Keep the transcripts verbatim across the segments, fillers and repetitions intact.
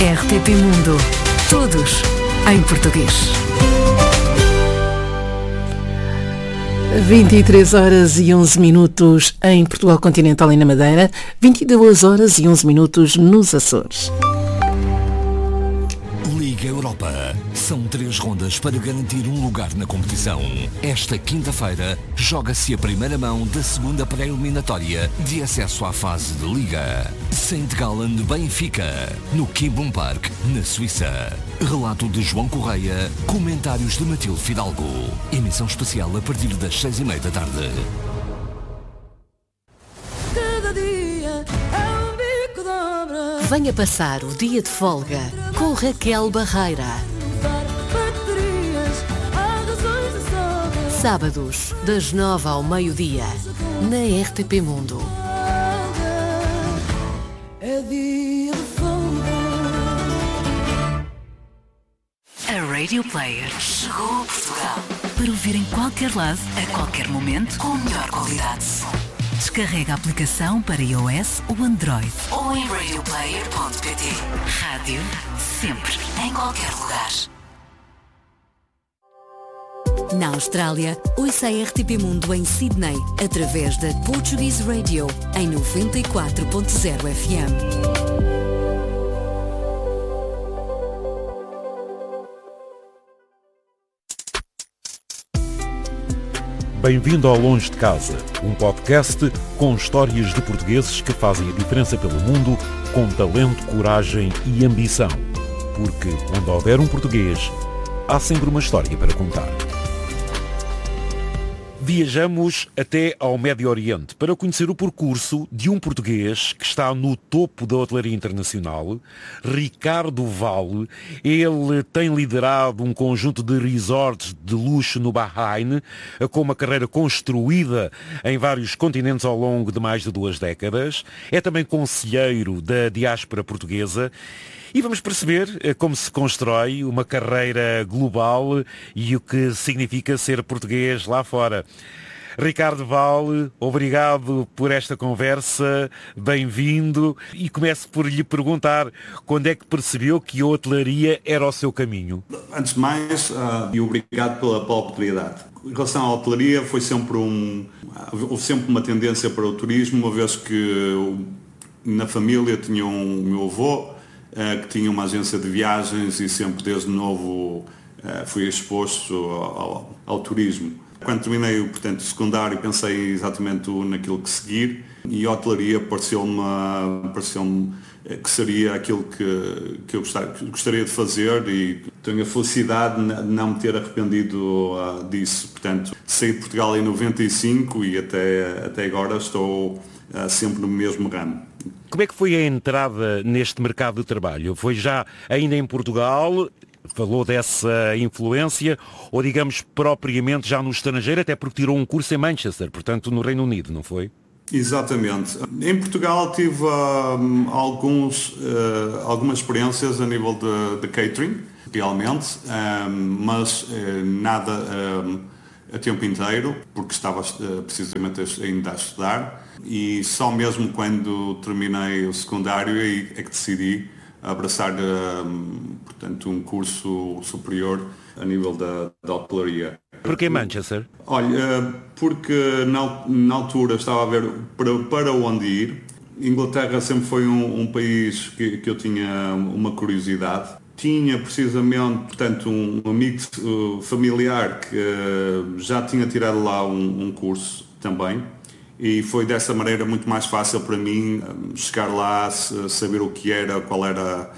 R T P Mundo. Todos em português. vinte e três horas e onze minutos em Portugal Continental e na Madeira, vinte e duas horas e onze minutos nos Açores. Liga Europa. São três rondas para garantir um lugar na competição. Esta quinta-feira joga-se a primeira mão da segunda pré-eliminatória de acesso à fase de Liga. Saint Gallen Benfica, no Kimbum Park, na Suíça. Relato de João Correia, comentários de Matilde Fidalgo. Emissão especial a partir das seis e meia da tarde. Cada dia é um bico de obra. Venha passar o dia de folga com Raquel Barreira. Sábados, das nove ao meio-dia, na R T P Mundo. É dia de folga. A Radio Player chegou a Portugal para ouvir em qualquer lado, a qualquer momento, com a melhor qualidade de som. Descarrega a aplicação para iOS ou Android ou em radio player ponto pt. Rádio, sempre, em qualquer lugar. Na Austrália, ouça a R T P Mundo em Sydney, através da Portuguese Radio, em noventa e quatro ponto zero F M. Bem-vindo ao Longe de Casa, um podcast com histórias de portugueses que fazem a diferença pelo mundo com talento, coragem e ambição. Porque onde houver um português, há sempre uma história para contar. Viajamos até ao Médio Oriente para conhecer o percurso de um português que está no topo da hotelaria internacional, Ricardo Vale. Ele tem liderado um conjunto de resorts de luxo no Bahrein, com uma carreira construída em vários continentes ao longo de mais de duas décadas. É também conselheiro da diáspora portuguesa. E vamos perceber como se constrói uma carreira global e o que significa ser português lá fora. Ricardo Vale, obrigado por esta conversa, bem-vindo. E começo por lhe perguntar, quando é que percebeu que a hotelaria era o seu caminho? Antes de mais, uh, e obrigado pela, pela oportunidade. Em relação à hotelaria, foi sempre um, houve sempre uma tendência para o turismo, uma vez que na família tinha um meu avô, que tinha uma agência de viagens e sempre desde novo fui exposto ao, ao, ao turismo. Quando terminei portanto, o secundário pensei exatamente naquilo que seguir e a hotelaria pareceu-me, pareceu-me que seria aquilo que, que eu gostaria, que gostaria de fazer e tenho a felicidade de não me ter arrependido uh, disso. Portanto, saí de Portugal em noventa e cinco e até, até agora estou uh, sempre no mesmo ramo. Como é que foi a entrada neste mercado de trabalho? Foi já ainda em Portugal, falou dessa influência, ou digamos propriamente já no estrangeiro, até porque tirou um curso em Manchester, portanto no Reino Unido, não foi? Exatamente. Em Portugal tive um, alguns, uh, algumas experiências a nível de, de catering, realmente, um, mas uh, nada um, a tempo inteiro, porque estava uh, precisamente ainda a estudar. E só mesmo quando terminei o secundário é que decidi abraçar um, portanto, um curso superior a nível da, da hotelaria. Porquê Manchester? Olha, porque na, na altura estava a ver para, para onde ir. Inglaterra sempre foi um, um país que, que eu tinha uma curiosidade. Tinha precisamente, portanto, um amigo uh, familiar que uh, já tinha tirado lá um, um curso também. E foi dessa maneira muito mais fácil para mim chegar lá, saber o que era, qual era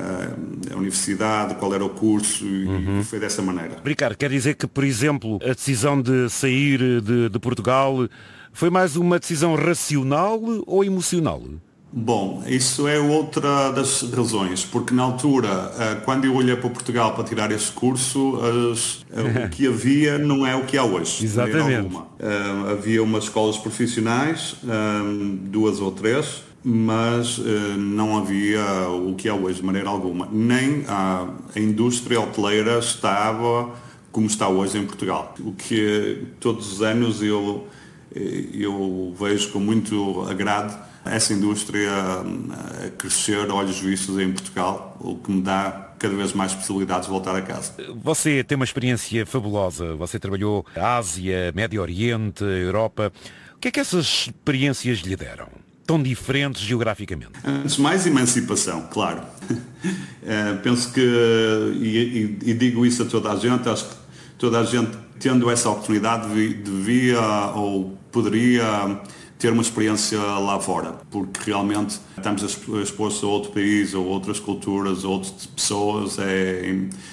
a universidade, qual era o curso, uhum. E foi dessa maneira. Ricardo, quer dizer que, por exemplo, a decisão de sair de, de Portugal foi mais uma decisão racional ou emocional? Bom, isso é outra das razões, porque na altura, quando eu olhei para Portugal para tirar este curso, as, o que havia não é o que há hoje. Exatamente. Uh, havia umas escolas profissionais, uh, duas ou três, mas uh, não havia o que há hoje de maneira alguma. Nem a, a indústria hoteleira estava como está hoje em Portugal. O que todos os anos eu, eu vejo com muito agrado essa indústria a crescer, olhos vistos em Portugal, o que me dá cada vez mais possibilidades de voltar a casa. Você tem uma experiência fabulosa, você trabalhou na Ásia, Médio Oriente, Europa. O que é que essas experiências lhe deram? Tão diferentes geograficamente? Antes de mais, emancipação, claro. É, penso que, e, e, e digo isso a toda a gente, acho que toda a gente, tendo essa oportunidade, devia ou poderia ter uma experiência lá fora, porque realmente estamos expostos a outro país, ou outras culturas, ou outras pessoas, é,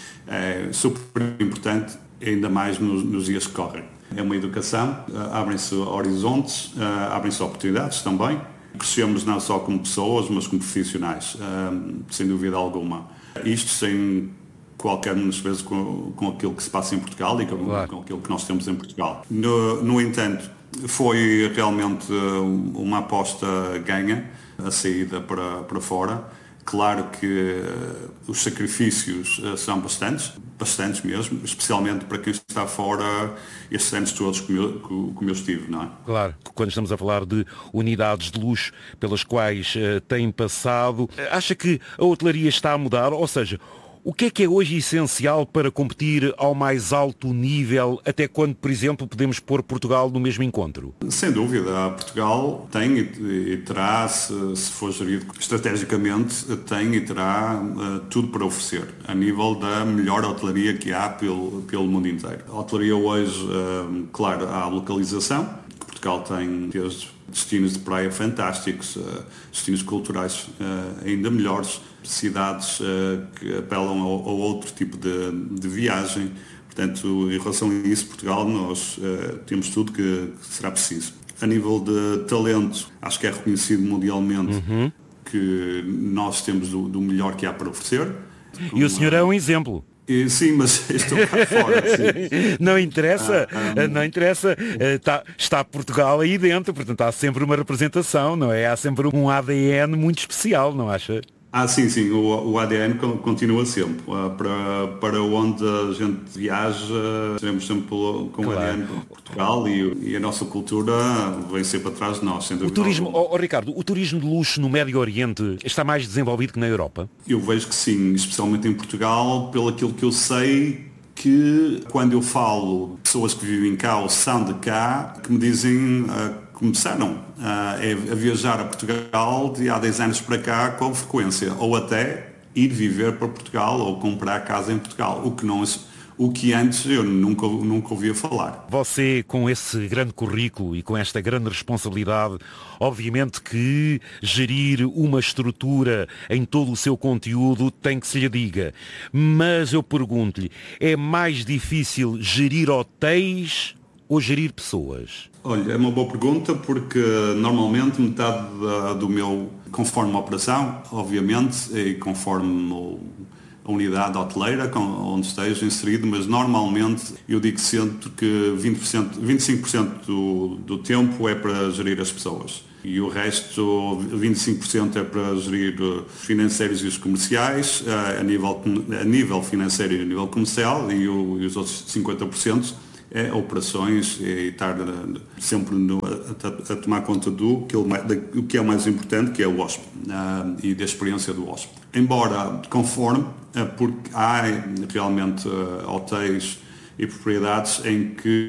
é super importante, ainda mais nos, nos dias que correm. É uma educação, abrem-se horizontes, abrem-se oportunidades também. Crescemos não só como pessoas, mas como profissionais, sem dúvida alguma. Isto sem qualquer menosprezo com, com aquilo que se passa em Portugal e com, claro. com aquilo que nós temos em Portugal. No, no entanto, foi realmente uma aposta ganha, a saída para, para fora. Claro que uh, os sacrifícios uh, são bastantes, bastantes mesmo, especialmente para quem está fora estes anos todos como eu, como eu estive, não é? Claro, quando estamos a falar de unidades de luxo pelas quais uh, tem passado, acha que a hotelaria está a mudar? Ou seja, o que é que é hoje essencial para competir ao mais alto nível, até quando, por exemplo, podemos pôr Portugal no mesmo encontro? Sem dúvida, Portugal tem e, e terá, se, se for gerido estrategicamente, tem e terá uh, tudo para oferecer, a nível da melhor hotelaria que há pelo, pelo mundo inteiro. A hotelaria hoje, uh, claro, há a localização, que Portugal tem desde destinos de praia fantásticos, uh, destinos culturais uh, ainda melhores, cidades uh, que apelam a, a outro tipo de, de viagem. Portanto, em relação a isso, Portugal, nós uh, temos tudo que, que será preciso. A nível de talento, acho que é reconhecido mundialmente uhum. que nós temos do, do melhor que há para oferecer. E o senhor é um exemplo. E, sim, mas estou cá fora. Sim. Não interessa, ah, um... não interessa. Está, está Portugal aí dentro, portanto há sempre uma representação, não é? Há sempre um A D N muito especial, não acha? Ah, sim, sim, o, o A D N continua sempre. Para, para onde a gente viaja, seremos sempre com claro. O A D N de Portugal e, e a nossa cultura vem sempre atrás de nós. Sem o turismo, oh, oh, Ricardo, o turismo de luxo no Médio Oriente está mais desenvolvido que na Europa? Eu vejo que sim, especialmente em Portugal, pelo aquilo que eu sei, que quando eu falo pessoas que vivem cá ou são de cá, que me dizem... Uh, começaram uh, a viajar a Portugal de há dez anos para cá com frequência, ou até ir viver para Portugal ou comprar casa em Portugal, o que, não, o que antes eu nunca, nunca ouvia falar. Você, com esse grande currículo e com esta grande responsabilidade, obviamente que gerir uma estrutura em todo o seu conteúdo tem que se lhe diga, mas eu pergunto-lhe, é mais difícil gerir hotéis ou gerir pessoas? Olha, é uma boa pergunta porque normalmente metade da, do meu, conforme a operação, obviamente, e conforme o, a unidade hoteleira onde esteja inserido, mas normalmente eu digo sempre que vinte por cento, vinte e cinco por cento do, do tempo é para gerir as pessoas. E o resto, vinte e cinco por cento é para gerir os financeiros e os comerciais, a nível, a nível financeiro e a nível comercial, e, o, e os outros cinquenta por cento é operações e estar sempre no, a, a tomar conta do que, do que é o mais importante, que é o hóspede uh, e da experiência do hóspede. Embora, conforme, uh, porque há realmente uh, hotéis e propriedades em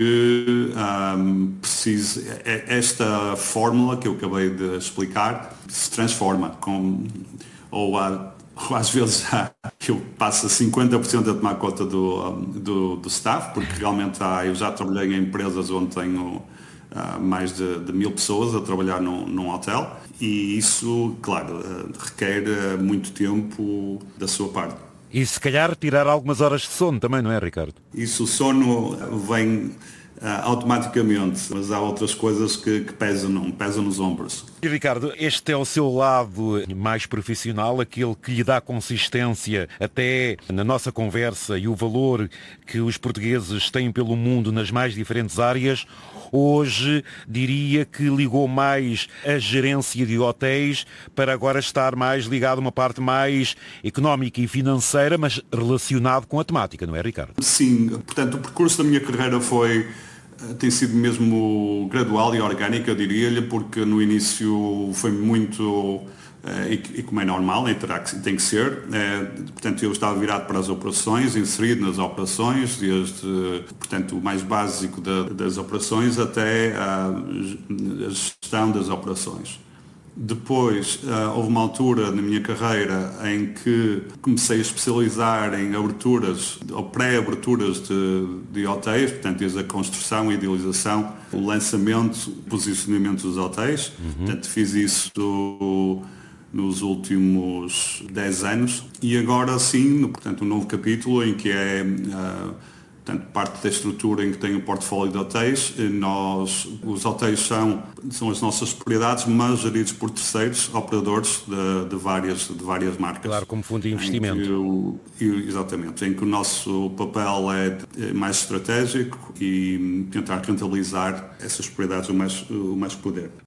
que um, precisa, esta fórmula que eu acabei de explicar se transforma, com, ou há às vezes eu passo cinquenta por cento a tomar conta do, do, do staff, porque realmente há, eu já trabalhei em empresas onde tenho uh, mais de, de mil pessoas a trabalhar num, num hotel e isso, claro, uh, requer uh, muito tempo da sua parte. E se calhar tirar algumas horas de sono também, não é, Ricardo? Isso, o sono vem... Uh, automaticamente, mas há outras coisas que, que pesam, não, pesam nos ombros. E Ricardo, este é o seu lado mais profissional, aquele que lhe dá consistência até na nossa conversa e o valor que os portugueses têm pelo mundo nas mais diferentes áreas. Hoje diria que ligou mais a gerência de hotéis para agora estar mais ligado a uma parte mais económica e financeira, mas relacionado com a temática, não é, Ricardo? Sim, portanto o percurso da minha carreira foi tem sido mesmo gradual e orgânica, eu diria-lhe, porque no início foi muito, e, e como é normal, terá que, tem que ser, é, portanto eu estava virado para as operações, inserido nas operações, desde portanto, o mais básico da, das operações até a, a gestão das operações. Depois, houve uma altura na minha carreira em que comecei a especializar em aberturas ou pré-aberturas de, de hotéis, portanto, desde a construção, a idealização, o lançamento, o posicionamento dos hotéis. Uhum. Portanto, fiz isso do, nos últimos dez anos e agora sim, portanto, um novo capítulo em que é... Uh, Portanto, parte da estrutura em que tem o portfólio de hotéis, nós, os hotéis são, são as nossas propriedades, mas geridos por terceiros, operadores de, de, várias, de várias marcas. Claro, como fundo de investimento. O, exatamente, em que o nosso papel é mais estratégico e tentar rentabilizar essas propriedades o mais, o mais que puder.